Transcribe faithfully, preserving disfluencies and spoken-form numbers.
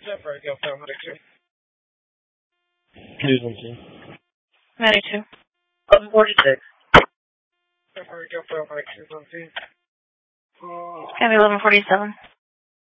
Zephyr, go for medic two. News on scene. Medic two. eleven forty-six. Zephyr, go for medic two on scene. It's gonna be eleven forty-seven.